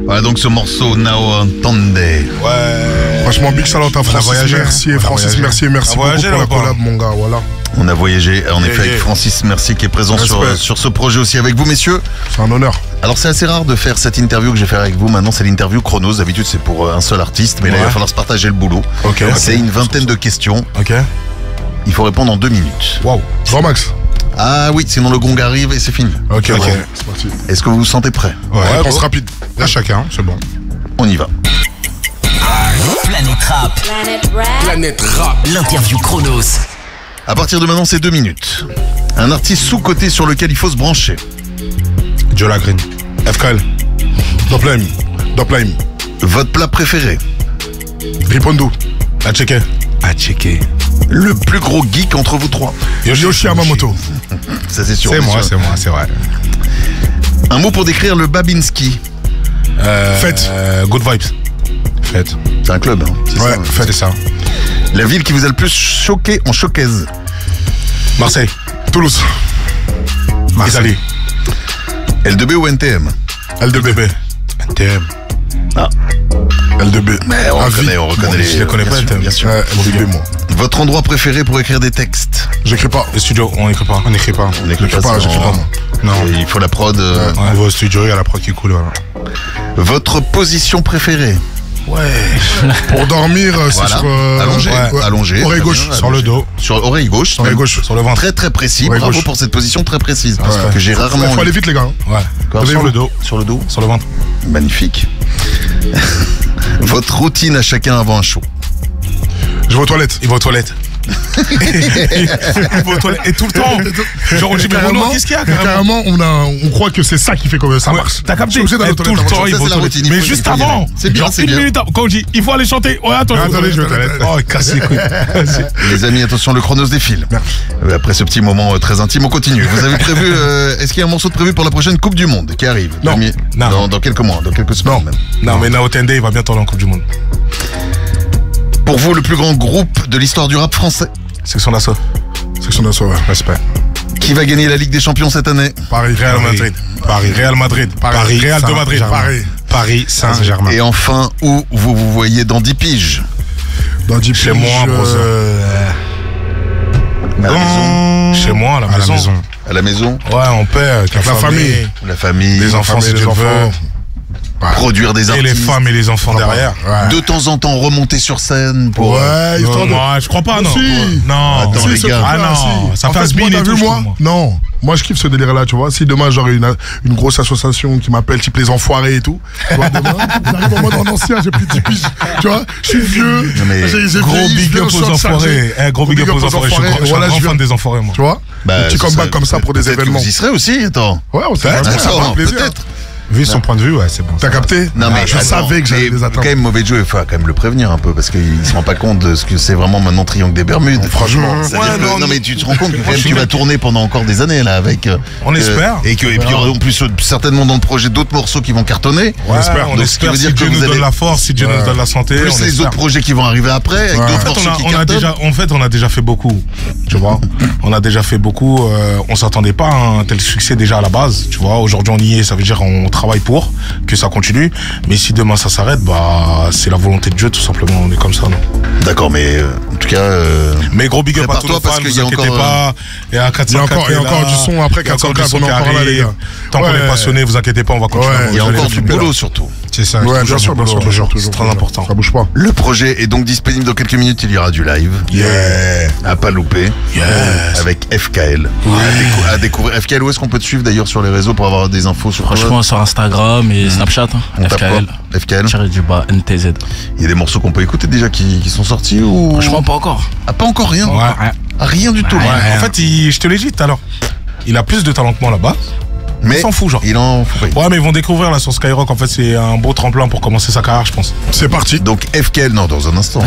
Voilà donc ce morceau Nao Entende. Ouais. Franchement, big shout out à Francis Mercier. Francis Mercier, merci beaucoup pour la collab, mon gars. Voilà. On a voyagé en effet avec Francis Mercier qui est présent sur ce projet aussi avec vous, messieurs. C'est un honneur. Alors c'est assez rare de faire cette interview que je vais faire avec vous. Maintenant c'est l'interview chronos. D'habitude c'est pour un seul artiste, mais là il va falloir se partager le boulot. C'est une vingtaine de questions. Il faut répondre en 2 minutes. Waouh. Grand max. Ah oui, sinon le gong arrive et c'est fini. Ok. C'est parti. Est-ce que vous vous sentez prêt? Ouais, réponse rapide. Là chacun, c'est bon. On y va. Planète Rap. Planète Rap. L'interview chronos. À partir de maintenant, c'est 2 minutes. Un artiste sous-coté sur lequel il faut se brancher. Joe Lagreen. FKL. Doplime. Votre plat préféré. Ripondo. À checker. Le plus gros geek entre vous trois. Yoshi Yamamoto. Ça c'est sûr. C'est moi, c'est vrai. Un mot pour décrire le Babinski. Fête. Good vibes. Fête. C'est un club, hein. Ouais, fête. C'est ça. La ville qui vous a le plus choqué en showcase. Marseille. Toulouse. Italie. L2B ou NTM? L2B. NTM. Ah. L2B. Mais on reconnaît les... Je les connais pas, bien sûr. L2B, moi. Votre endroit préféré pour écrire des textes? J'écris pas. Le studio, on n'écrit pas. J'écris pas, moi. Non. Il faut la prod. On va au studio, il y a la prod qui coule, voilà. Votre position préférée? Pour dormir, c'est Voilà. sur... Allongé. Allongé. Oreille très gauche. bien, Sur le dos. Sur oreille gauche. Oreille gauche. Sur le ventre. Très très précis. Oreille Bravo gauche. pour cette position très précise. Que j'ai Il rarement. faut aller vite, les gars. Ouais. Sur le dos. Sur le dos. Sur le ventre. Magnifique. Votre routine à chacun avant un show? Je vais aux toilettes. Il va aux toilettes. Il va aux toilettes. Et tout le temps. Genre, on dit, mais Renaud, qu'est-ce qu'il y a carrément, on croit que c'est ça qui fait que ça marche. T'as capté? Je suis obligé d'aller aux Tout toilettes le avant. temps, il va aux c'est la toilettes. routine, il Mais faut- juste il faut y avant. aller. C'est bien, Genre c'est une bien. minute avant. Quand on dit, il faut aller chanter. Ouais, attends, Attendez, je vais aux toilettes. Oh, casse les couilles. Les amis, attention, le chronos défile. Après ce petit moment très intime, on continue. Vous avez prévu, est-ce qu'il y a un morceau de prévu pour la prochaine Coupe du Monde qui arrive? Non. Dans quelques mois, dans quelques semaines même. Non, mais Nao Entende, il va bientôt aller en Coupe du Monde. Pour vous, le plus grand groupe de l'histoire du rap français? Section d'assaut. Section d'assaut, ouais. Respect. Qui va gagner la Ligue des Champions cette année? Paris. Real Madrid. Real Madrid. Real de Madrid. Paris Saint-Germain. Et enfin, où vous voyez dans 10 piges? Dans 10 Chez moi, À la maison. Chez moi, à la maison. À la maison? Ouais, on paie avec la famille. La famille. Les enfants, si tu veux. Produire des Et artistes. les femmes et les enfants derrière. Ouais. De temps en temps remonter sur scène pour... Ouais, histoire de... Non, je crois pas, non. Si. Non. Attends, les gars. Ah non, ça En fait fait, has-been moi, et t'as tout, vu, je moi trouve, moi. Non. Moi, je kiffe ce délire-là, tu vois. Si demain, j'aurais une grosse association qui m'appelle, type les enfoirés et tout, tu vois, demain, j'arrive en mode en ancien, j'ai plus de 10 piges, tu vois, je suis vieux, Non, mais j'ai Gros vieilli, big je up viens aux de enfoirés. charger. Gros big up aux enfoirés. Je suis un grand fan des enfoirés, moi. Tu vois, Bah, un petit ce comeback serait- comme ça pour des peut-être que événements. Vous y serez aussi, attends. Ouais, on s'est Attends, plaisir. peut-être. Vu son point de vue, ouais, c'est bon. T'as capté? Non mais je attends, savais que j'allais mais les atteindre. quand même mauvais jeu, il faut quand même le prévenir un peu parce qu'il se rend pas compte de ce que c'est vraiment maintenant Triangle des Bermudes. Franchement. C'est-à-dire que- Ouais, non mais tu te rends compte que quand même, je tu suis vas d'accord. tourner pendant encore des années là avec. On espère. Et puis il y aura en plus certainement dans le projet d'autres morceaux qui vont cartonner. On espère. espère, on Donc, ce qui espère. veut Si dire que Dieu vous nous allez- donne la force, si Dieu nous donne la santé, Plus on les espère. autres projets qui vont arriver après avec Ouais. d'autres En fait, morceaux qui on a cartonnent. déjà, on a déjà fait beaucoup, tu vois. On a déjà fait beaucoup. On s'attendait pas à un tel succès déjà à la base, tu vois. Aujourd'hui, on y est. Ça veut dire on travaille pour que ça continue. Mais si demain ça s'arrête, bah c'est la volonté de Dieu tout simplement. On est comme ça, non. D'accord, mais en tout cas. Mais gros big up à tous Prépare-toi nos parce fans, qu'il vous y a inquiétez encore, pas. Il y a 404 Il y a encore du son après Il y a encore 404, du son on en qui parlera, les arrive. gars. Tant qu'on Ouais. est passionné, vous inquiétez pas, on va continuer. Ouais. Il y a Vous allez encore les du flipper, là. boulot surtout. C'est ça. Ouais, bien sûr, toujours. toujours. C'est très important. Ça bouge pas. Le projet est donc disponible dans quelques minutes. Il y aura du live. Yeah. À pas louper. Yes. Avec FKL. À découvrir. FKL, où est-ce qu'on peut te suivre d'ailleurs sur les réseaux pour avoir des infos sur toi? Franchement, sur Instagram et Snapchat, On tape FKL, quoi FKL. _NTZ. Il y a des morceaux qu'on peut écouter déjà qui sont sortis ou... Franchement, pas encore. Ah, pas encore rien. Ouais. Ah, rien du tout. Ouais, en fait, je te l'ai dit tout à l'heure. Il a plus de talent que moi là-bas. Mais il s'en fout, genre. Il en fout pas. Ouais, mais ils vont découvrir là sur Skyrock. En fait, c'est un beau tremplin pour commencer sa carrière, je pense. C'est parti. Donc FKL, non, dans un instant.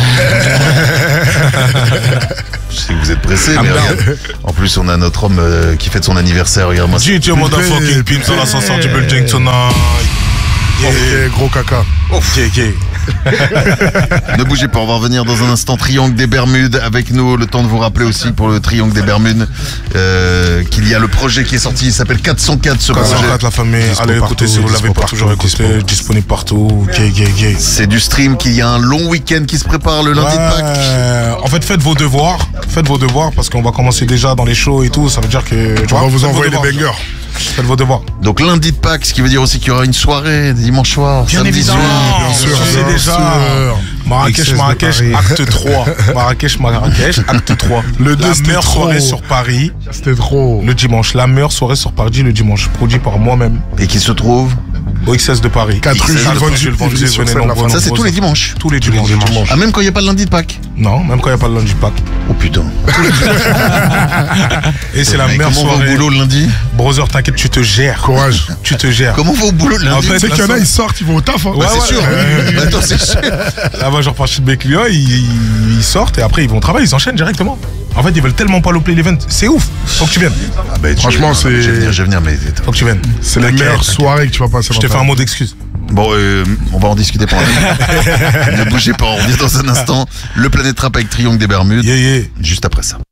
Je sais que vous êtes pressé, mais regarde. En plus, on a notre homme qui fête son anniversaire. Regarde-moi ça. DJ motherfucking pimp sur l'ascenseur du building tonight. Ok, gros caca. Ok. Ne bougez pas, on va revenir dans un instant. Triangle des Bermudes avec nous. Le temps de vous rappeler aussi pour le Triangle des Bermudes qu'il y a le projet qui est sorti. Il s'appelle 404 ce 404 projet. la famille. Allez écoutez si vous l'avez pas toujours écouté. Disponible partout. Gay. C'est du stream, qu'il y a un long week-end qui se prépare le lundi de Pâques. En fait, faites vos devoirs parce qu'on va commencer déjà dans les shows et tout. Ça veut dire que On va vous envoyer des bangers. Faites vos devoirs. Donc lundi de Pâques, ce qui veut dire aussi qu'il y aura une soirée dimanche soir, Bien samedi évidemment, soir. Bien sûr, c'est bien déjà sûr. Marrakech, acte 3. Marrakech, acte 3. Le 2, la c'était meilleure trop. soirée sur Paris, C'était trop. le dimanche. La meilleure soirée sur Paris, le dimanche. Produit par moi-même. Et qui se trouve. Au XS de Paris. 4 rue Jules Vendier, venez sur nombreux. Ça, c'est tous les dimanches. Tous les dimanches. Ah, même quand il n'y a pas le lundi de Pâques. Non, même quand il n'y a pas le lundi de Pâques. Oh putain. Et c'est la Mais meilleure comment on va au soirée. boulot le lundi? Brother, t'inquiète, tu te gères. Courage. Tu te gères. Comment on va au boulot le lundi? En fait, Tu sais qu'il y en a, ils sortent, ils vont au taf. Hein. Ouais, C'est sûr. Attends, c'est sûr. Là-bas, je repars chez mes clients, ils sortent et après ils vont au travail, ils enchaînent directement. En fait, ils veulent tellement pas louper l'event. C'est ouf. Faut que tu viennes. Ah bah, Franchement, je vais venir, mais. Faut que tu viennes. C'est la meilleure soirée que tu vas passer. Je te fais un mot d'excuse. Bon, on va en discuter pendant Ne bougez pas, on revient dans un instant. Le Planète Rap avec Triangle des Bermudes. Juste après ça.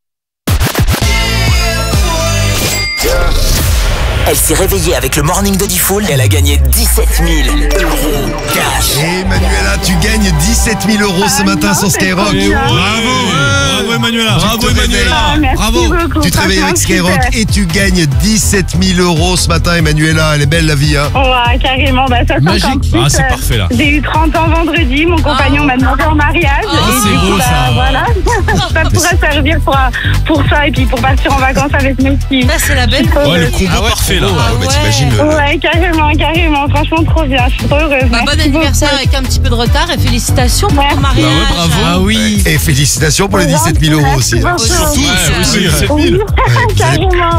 Elle s'est réveillée avec le morning de Diffoul. Elle a gagné 17 000 € cash. Et Manuela, tu gagnes 17 000 € ce matin sur Skyrock. Bravo Emmanuela. Bravo Emmanuela. Bravo. Tu te réveilles avec Skyrock et tu gagnes 17 000 € ce matin, Emmanuela. Elle est belle la vie, hein. Ouais, carrément, bah ça Magique. Ah, c'est parfait là. J'ai eu 30 ans vendredi, mon compagnon m'a demandé en mariage. c'est du beau, coup, ça. Voilà, ça pourrait servir pour ça et puis pour partir en vacances avec mes filles. Ça, c'est la belle. Ouais, le combo parfait là. Bah, t'imagines Ouais, carrément, franchement trop bien, je suis trop heureuse. Bon Merci anniversaire beaucoup. avec un petit peu de retard et félicitations pour ton mariage. Bravo. Ah oui. Et félicitations pour les 17 000 € aussi. hein. Merci Surtout, beaucoup. c'est 17 000. Oui, carrément.